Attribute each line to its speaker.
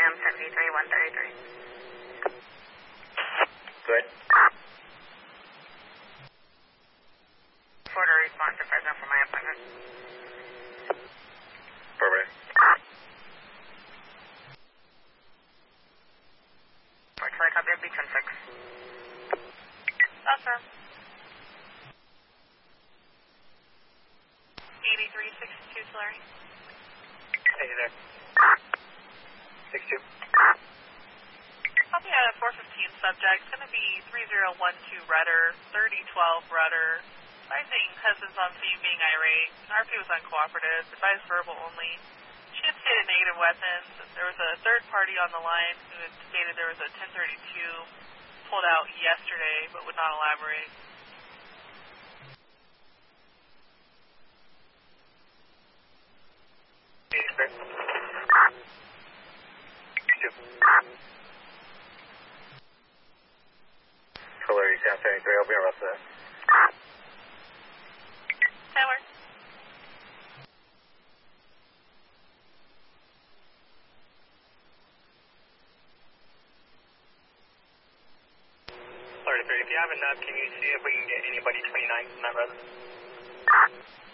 Speaker 1: AM 73-133.
Speaker 2: Good.
Speaker 1: Porter response to Fresno for my appointment.
Speaker 2: Perfect.
Speaker 1: Fort Tulare, copy, beach 16. That's her. 8362 Tulare.
Speaker 2: Hey there. 62.
Speaker 1: Copy a 415 subject. It's going to be 3012 rudder, 3012 rudder. Advising husband's on scene being irate. RP was uncooperative. Advised verbal only. She had stated negative weapons. There was a third party on the line who had stated there was a 1032 pulled out yesterday but would not elaborate.
Speaker 2: Tulare, Town 73, I'll be on rest of that.
Speaker 1: Tyler.
Speaker 2: Tulare 30, if you have enough, can you see if we can get anybody 29 from that resident?